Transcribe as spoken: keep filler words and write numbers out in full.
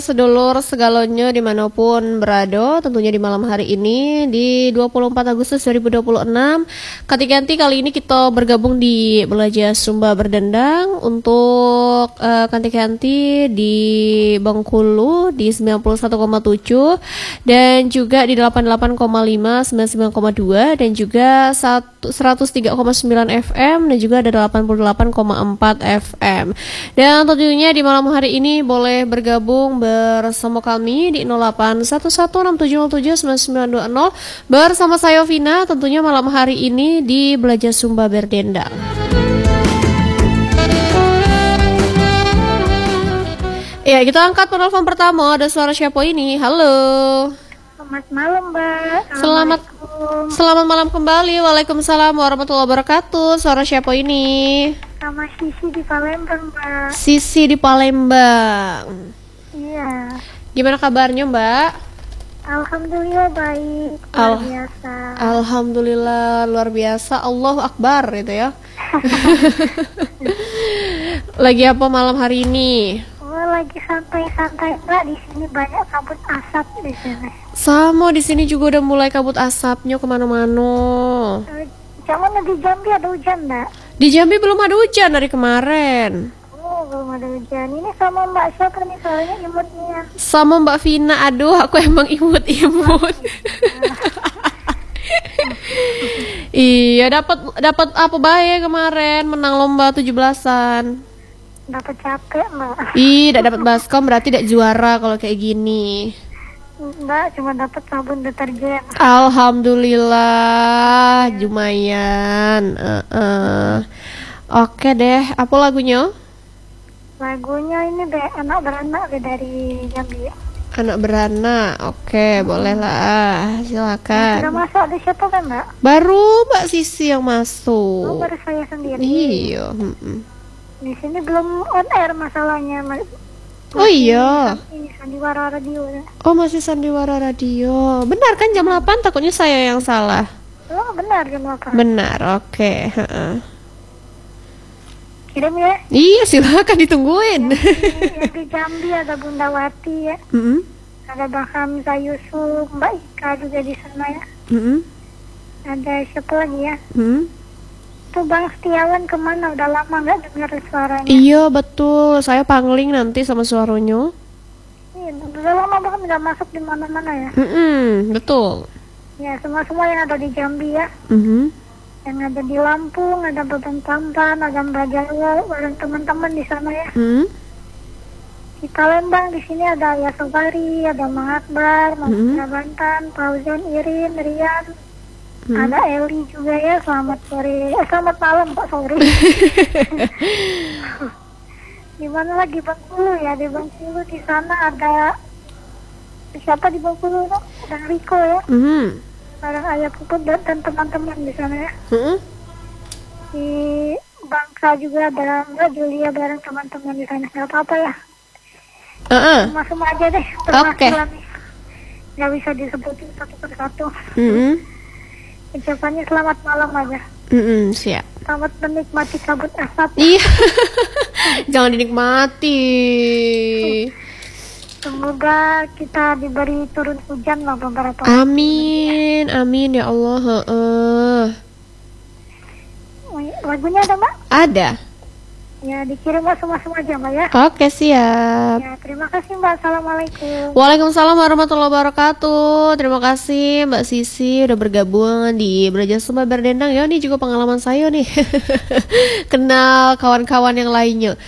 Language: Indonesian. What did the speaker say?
Sedulur segalonyo dimanapun berada, tentunya di malam hari ini di dua puluh empat Agustus dua ribu dua puluh enam. Kanti-kanti kali ini kita bergabung di Belajar Sumba Berdendang untuk uh, kanti-kanti di Bengkulu di sembilan puluh satu koma tujuh dan juga di delapan puluh delapan koma lima, sembilan puluh sembilan koma dua dan juga seratus tiga koma sembilan F M dan juga ada delapan puluh delapan koma empat F M. Dan tentunya di malam hari ini boleh bergabung bersama kami di nol delapan satu satu enam tujuh nol tujuh sembilan sembilan dua nol bersama saya Vina, tentunya malam hari ini di Belajar Sumba Berdendang. Ya, kita angkat penelpon pertama. Ada suara siapa ini? Halo. Selamat malam, Mbak. Selamat Selamat malam kembali. Waalaikumsalam warahmatullahi wabarakatuh. Suara siapa ini? Sama Sisi di Palembang, Mbak. Sisi di Palembang. Iya. Gimana kabarnya, Mbak? Alhamdulillah baik. Luar Al biasa. Alhamdulillah luar biasa. Allahu Akbar gitu ya. Lagi apa malam hari ini? Oh, lagi santai-santai, Mbak. Di sini banyak kabut asap di sini. Sama di sini juga udah mulai kabut asapnya kemana-mana. Eh, Jangan di Jambi ada hujan, Mbak. Di Jambi belum ada hujan dari kemarin. Oh, belum ada hujan. Ini sama Mbak siapa nih, soalnya imutnya. Sama Mbak Vina. Aduh, aku emang imut-imut. Iya, dapat dapat apa baik kemarin menang lomba tujuh belasan. Dapat capek, Mbak. Ih, tidak dapat baskom berarti tidak juara kalau kayak gini. Mbak cuma dapat sabun deterjen. Alhamdulillah, lumayan. Uh -uh. Oke deh, apa lagunya? Lagunya ini deh, anak beranak deh dari Jambi. Anak beranak, oke, hmm. boleh lah, silakan. Sudah masuk di situ kan, Mbak? Baru Mbak Sisi yang masuk. Oh, baru saya sendiri. Iya. Hmm. Di sini belum on air masalahnya. Masih oh iya. Sandiwara radio. Ya. Oh, masih Sandiwara radio. Benar kan jam delapan? Takutnya saya yang salah. Oh, benar jam delapan. Benar, oke. Okay. Kirim ya. Iya, silakan ditungguin. Yang di, yang di Jambi ada Bunda Wati ya. Mm -hmm. Ada Bang Hamzah Yusuf, Mbak Ika juga di sana ya. Mm -hmm. Ada siapa lagi ya? Mm -hmm. Tuh Bang Setiawan kemana? Udah lama nggak dengar suaranya. Iya betul, saya pangling nanti sama suaranya. Iya, udah lama banget nggak masuk di mana-mana ya. Mm -hmm, betul. Ya, semua-semua yang ada di Jambi ya. Mm -hmm. Yang ada di Lampung, ada Beban Tampan, ada Mbak Jawa, dan teman-teman di sana ya. Mm -hmm. Di Palembang di sini ada Ayah Sobari, ada Mang Akbar, Mang mm -hmm. Bantan, Fauzan, Irin, Rian, hmm. ada Eli juga ya. Selamat sore, eh, selamat malam Pak, sorry. Di mana lagi Bengkulu ya? Di Bengkulu di sana ada siapa di Bengkulu? No? Ada Riko ya. Hmm. Barang Ayah Puput dan, dan teman-teman di sana ya. Hmm. Di Bangka juga ada Mbak Julia bareng teman-teman di sana. Gak apa-apa ya. Uh -uh. Semua aja deh. Oke. Okay. Gak bisa disebutin satu persatu. Mm -hmm. Ucapannya selamat malam aja. Mm -hmm, siap. Selamat menikmati kabut asap. Iya. Jangan dinikmati. Semoga kita diberi turun hujan lah beberapa. Amin, amin ya Allah. Uh. Lagunya ada Mbak? Ada. Ya, dikirim Mbak semua-semua aja Mbak ya. Oke, siap. Ya, terima kasih Mbak. Assalamualaikum. Waalaikumsalam warahmatullahi wabarakatuh. Terima kasih Mbak Sisi udah bergabung di Belajar Sumba Berdendang ya. Ini juga pengalaman saya nih. Kenal kawan-kawan yang lainnya.